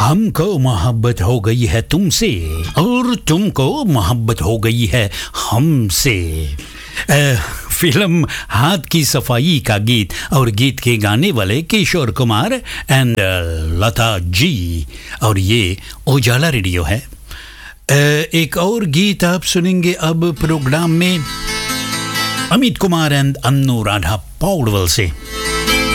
हमको मोहब्बत हो गई है तुमसे और तुमको मोहब्बत हो गई है हमसे। फिल्म हाथ की सफाई का गीत और गीत के गाने वाले किशोर कुमार एंड लता जी, और ये उजाला रेडियो है। एक और गीत आप सुनेंगे अब प्रोग्राम में, अमित कुमार एंड अन्नू राधा पौडवल से।